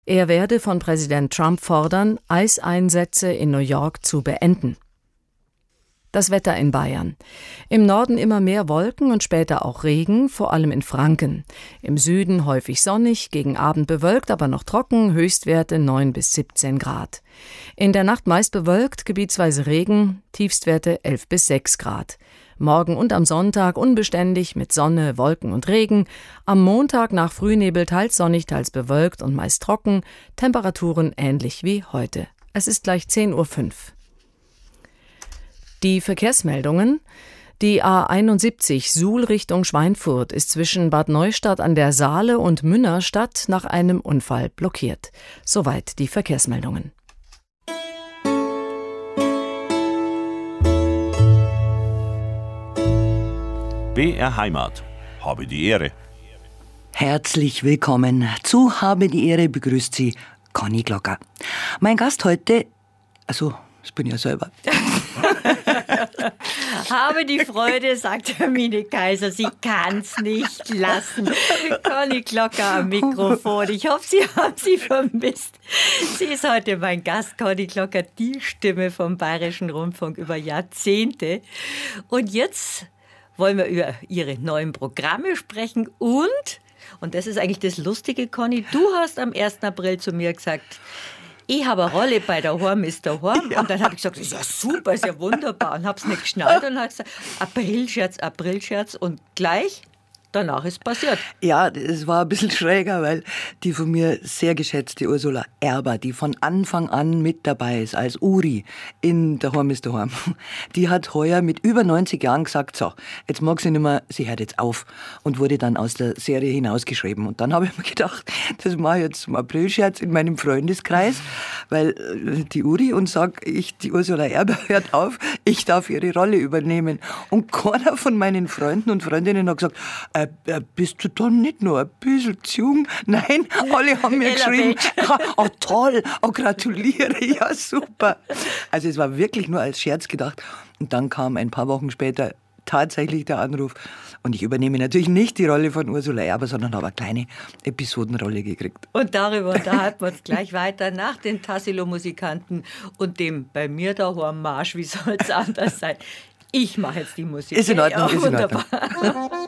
Er werde von Präsident Trump fordern, Eiseinsätze in New York zu beenden. Das Wetter in Bayern. Im Norden immer mehr Wolken und später auch Regen, vor allem in Franken. Im Süden häufig sonnig, gegen Abend bewölkt, aber noch trocken, Höchstwerte 9 bis 17 Grad. In der Nacht meist bewölkt, gebietsweise Regen, Tiefstwerte 11 bis 6 Grad. Morgen und am Sonntag unbeständig mit Sonne, Wolken und Regen. Am Montag nach Frühnebel teils sonnig, teils bewölkt und meist trocken. Temperaturen ähnlich wie heute. Es ist gleich 10:05 Uhr. Die Verkehrsmeldungen. Die A71 Suhl Richtung Schweinfurt ist zwischen Bad Neustadt an der Saale und Münnerstadt nach einem Unfall blockiert. Soweit die Verkehrsmeldungen. BR Heimat. Habe die Ehre. Herzlich willkommen zu Habe die Ehre, begrüßt Sie Conny Glocker. Mein Gast heute, also das bin ich ja selber. Habe die Freude, sagt Hermine Kaiser, sie kann's nicht lassen. Conny Glocker am Mikrofon. Ich hoffe, Sie haben sie vermisst. Sie ist heute mein Gast, Conny Glocker, die Stimme vom Bayerischen Rundfunk über Jahrzehnte. Und jetzt wollen wir über Ihre neuen Programme sprechen und das ist eigentlich das Lustige, Conny, du hast am 1. April zu mir gesagt, ich habe eine Rolle bei der Horm ist der Horm. Ja. Und dann habe ich gesagt, das ist ja super, ist ja wunderbar. Und habe es nicht geschnallt und habe gesagt, Aprilscherz. Und gleich danach ist passiert. Ja, es war ein bisschen schräger, weil die von mir sehr geschätzte Ursula Erber, die von Anfang an mit dabei ist, als Uri in der Horm ist der Horm, die hat heuer mit über 90 Jahren gesagt, so, jetzt mag sie nicht mehr, sie hört jetzt auf und wurde dann aus der Serie hinausgeschrieben. Und dann habe ich mir gedacht, das mache ich jetzt zum Aprilscherz in meinem Freundeskreis, weil die Uri und sag ich, die Ursula Erber hört auf, ich darf ihre Rolle übernehmen. Und keiner von meinen Freunden und Freundinnen hat gesagt, bist du dann nicht nur ein bisschen zu jung? Nein, alle haben mir geschrieben, oh toll, oh gratuliere, ja super. Also es war wirklich nur als Scherz gedacht. Und dann kam ein paar Wochen später tatsächlich der Anruf. Und ich übernehme natürlich nicht die Rolle von Ursula Erber, sondern habe eine kleine Episodenrolle gekriegt. Und darüber unterhalten wir uns gleich weiter nach den Tassilo-Musikanten und dem bei mir daheim Marsch. Wie soll es anders sein? Ich mache jetzt die Musik. Ist in Ordnung, ja, ist in Ordnung.